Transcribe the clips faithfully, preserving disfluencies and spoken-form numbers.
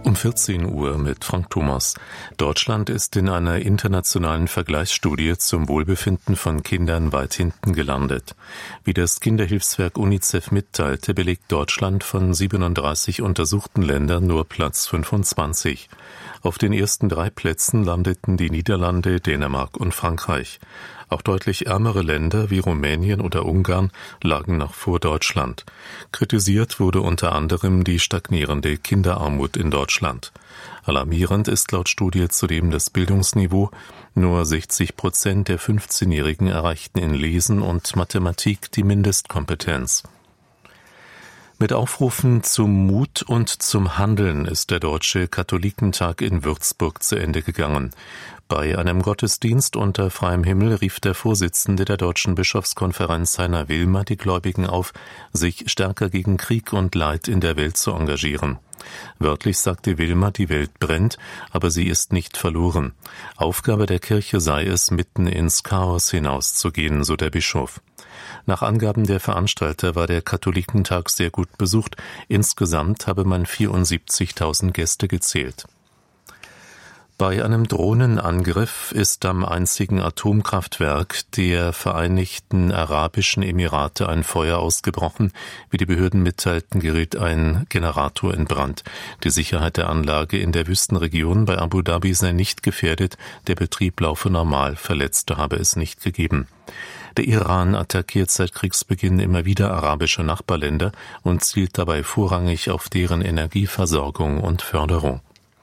Um vierzehn Uhr mit Frank Thomas. Deutschland ist in einer internationalen Vergleichsstudie zum Wohlbefinden von Kindern weit hinten gelandet. Wie das Kinderhilfswerk UNICEF mitteilte, belegt Deutschland von siebenunddreißig untersuchten Ländern nur Platz fünfundzwanzig. Auf den ersten drei Plätzen landeten die Niederlande, Dänemark und Frankreich. Auch deutlich ärmere Länder wie Rumänien oder Ungarn lagen noch vor Deutschland. Kritisiert wurde unter anderem die stagnierende Kinderarmut in Deutschland. Alarmierend ist laut Studie zudem das Bildungsniveau. Nur sechzig Prozent der fünfzehnjährigen erreichten in Lesen und Mathematik die Mindestkompetenz. Mit Aufrufen zum Mut und zum Handeln ist der Deutsche Katholikentag in Würzburg zu Ende gegangen. Bei einem Gottesdienst unter freiem Himmel rief der Vorsitzende der Deutschen Bischofskonferenz Heiner Wilmer die Gläubigen auf, sich stärker gegen Krieg und Leid in der Welt zu engagieren. Wörtlich sagte Wilmer, die Welt brennt, aber sie ist nicht verloren. Aufgabe der Kirche sei es, mitten ins Chaos hinauszugehen, so der Bischof. Nach Angaben der Veranstalter war der Katholikentag sehr gut besucht. Insgesamt habe man vierundsiebzigtausend Gäste gezählt. Bei einem Drohnenangriff ist am einzigen Atomkraftwerk der Vereinigten Arabischen Emirate ein Feuer ausgebrochen. Wie die Behörden mitteilten, geriet ein Generator in Brand. Die Sicherheit der Anlage in der Wüstenregion bei Abu Dhabi sei nicht gefährdet. Der Betrieb laufe normal, Verletzte habe es nicht gegeben. Der Iran attackiert seit Kriegsbeginn immer wieder arabische Nachbarländer und zielt dabei vorrangig auf deren Energieversorgung und Förderung.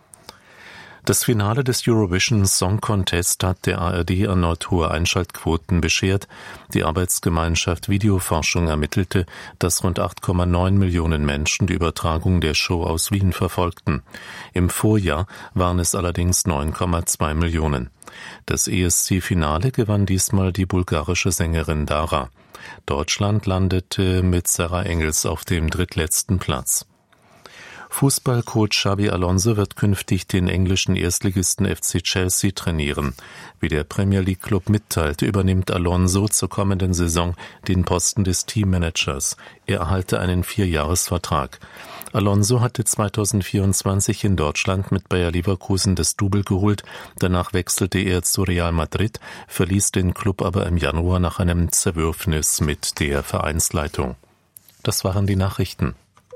Das Finale des Eurovision Song Contest hat der A R D erneut hohe Einschaltquoten beschert. Die Arbeitsgemeinschaft Videoforschung ermittelte, dass rund acht Komma neun Millionen Menschen die Übertragung der Show aus Wien verfolgten. Im Vorjahr waren es allerdings neun Komma zwei Millionen. Das E S C-Finale gewann diesmal die bulgarische Sängerin Dara. Deutschland landete mit Sarah Engels auf dem drittletzten Platz. Fußballcoach Xabi Alonso wird künftig den englischen Erstligisten F C Chelsea trainieren. Wie der Premier League Club mitteilte, übernimmt Alonso zur kommenden Saison den Posten des Teammanagers. Er erhalte einen Vierjahresvertrag. Alonso hatte zweitausendvierundzwanzig in Deutschland mit Bayer Leverkusen das Double geholt. Danach wechselte er zu Real Madrid, verließ den Club aber im Januar nach einem Zerwürfnis mit der Vereinsleitung. Das waren die Nachrichten.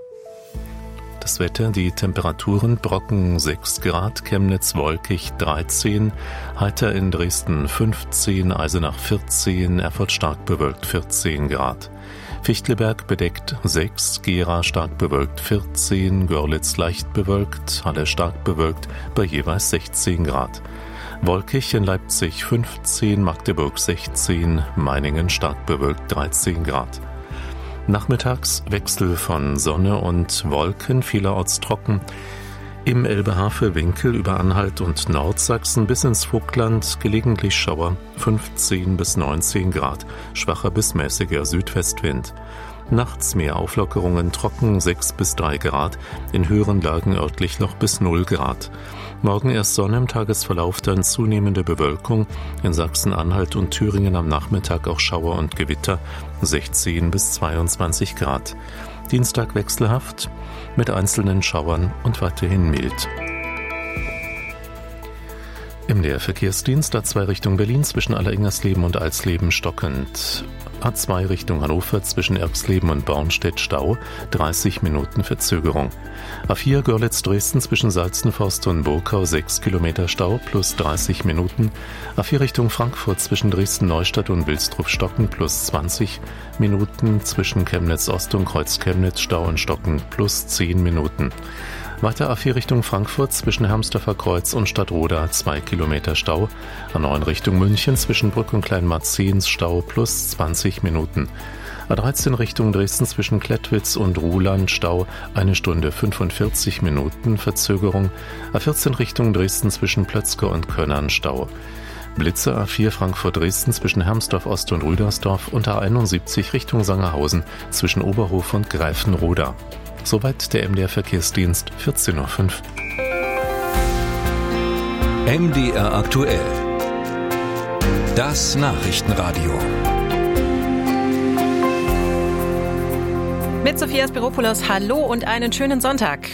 Das Wetter, die Temperaturen: Brocken sechs Grad, Chemnitz wolkig dreizehn, heiter in Dresden fünfzehn, Eisenach vierzehn, Erfurt stark bewölkt vierzehn Grad. Fichtelberg bedeckt sechs, Gera stark bewölkt vierzehn, Görlitz leicht bewölkt, Halle stark bewölkt bei jeweils sechzehn Grad. Wolkig in Leipzig fünfzehn, Magdeburg sechzehn, Meiningen stark bewölkt dreizehn Grad. Nachmittags Wechsel von Sonne und Wolken, vielerorts trocken. Im Elbe-Havel-Winkel über Anhalt und Nordsachsen bis ins Vogtland gelegentlich Schauer, fünfzehn bis neunzehn Grad, schwacher bis mäßiger Südwestwind. Nachts mehr Auflockerungen, trocken sechs bis drei Grad, in höheren Lagen örtlich noch bis null Grad. Morgen erst Sonne, im Tagesverlauf dann zunehmende Bewölkung, in Sachsen-Anhalt und Thüringen am Nachmittag auch Schauer und Gewitter, sechzehn bis zweiundzwanzig Grad. Dienstag wechselhaft, mit einzelnen Schauern und weiterhin mild. Im Leerverkehrsdienst A zwei Richtung Berlin zwischen Allerengersleben und Alsleben stockend. A zwei Richtung Hannover zwischen Erxleben und Bornstedt Stau, dreißig Minuten Verzögerung. A vier Görlitz-Dresden zwischen Salzenforst und Burkau, sechs Kilometer Stau plus dreißig Minuten. A vier Richtung Frankfurt zwischen Dresden-Neustadt und Wilsdruff stockend plus zwanzig Minuten. Zwischen Chemnitz-Ost und Kreuz-Chemnitz Stau und stockend plus zehn Minuten. Weiter A vier Richtung Frankfurt zwischen Hermsdorfer Kreuz und Stadtroda, zwei Kilometer Stau. A neun Richtung München zwischen Brück und Kleinmarzens Stau plus zwanzig Minuten. A dreizehn Richtung Dresden zwischen Klettwitz und Ruhland Stau, eine Stunde fünfundvierzig Minuten Verzögerung. A vierzehn Richtung Dresden zwischen Plötzker und Könnern Stau. Blitze A vier Frankfurt-Dresden zwischen Hermsdorf-Ost und Rüdersdorf und A einundsiebzig Richtung Sangerhausen zwischen Oberhof und Greifenroda. Soweit der M D R-Verkehrsdienst, vierzehn Uhr fünf. M D R aktuell. Das Nachrichtenradio. Mit Sophia Spiropoulos, hallo und einen schönen Sonntag.